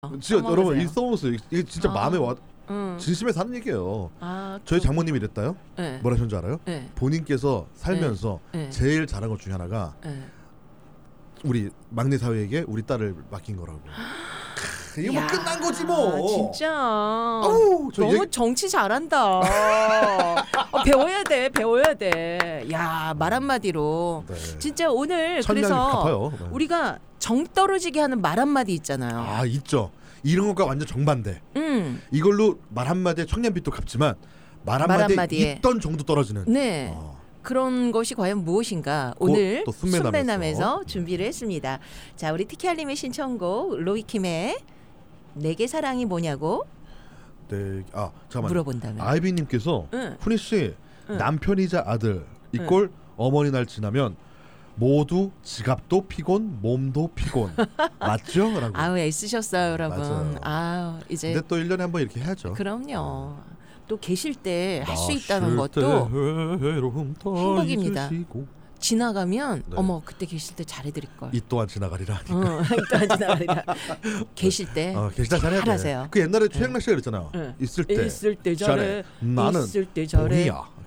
진짜 여러분 써먹으세요. 이 써먹었어요. 이게 진짜 마음에 와 진심에 사는 얘기예요. 저희 장모님이 이랬다요. 네. 뭐라 하셨는 줄 알아요? 네. 본인께서 살면서 네. 제일 잘한 것 중에 하나가 네. 우리 막내 사위에게 우리 딸을 맡긴 거라고. 이게 뭐 끝난 거지 뭐. 진짜. 아우, 너무 정치 잘한다. 배워야 돼, 배워야 돼. 야, 말 한마디로. 네. 진짜 오늘 천냥이 그래서 갚아요. 네. 우리가 정 떨어지게 하는 말 한마디 있잖아요. 아 있죠. 이런 것과 완전 정반대. 이걸로 말 한마디에 청년빚도 갚지만 말 한마디에 있던 정도 떨어지는. 네. 그런 것이 과연 무엇인가 오늘 또 순매남에서 준비를 했습니다. 자, 우리 티키알님의 신청곡 로이킴의 내게 사랑이 뭐냐고 네. 아 잠깐만. 물어본다면 아이비님께서 훈이 씨 남편이자 아들 이꼴 어머니 날 지나면 모두 지갑도 피곤 몸도 피곤 맞죠? 라고. 아우 애쓰셨어요 여러분. 맞아요. 아우 이제 근데 또 1년에 한번 이렇게 해야죠. 그럼요. 또 계실 때 할 수 있다는 것도 행복입니다. 지나가면 네. 어머 그때 계실 때 잘해드릴 걸. 이 또한 지나가리라. 이 또한 지나가리라. 계실 때 계실 때 잘해야 돼. 잘하세요. 그 옛날에 최양락 씨가 그랬잖아요. 있을 때 잘해. 나는 있을 때 잘해. 봉이야.